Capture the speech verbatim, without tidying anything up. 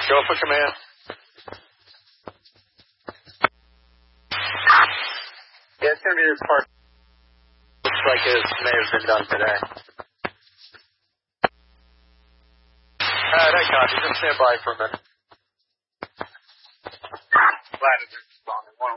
Go for command. Yeah, it's going to be this part. Looks like it may have been done today. Alright, I copy. Just stand by for a minute. Latitude.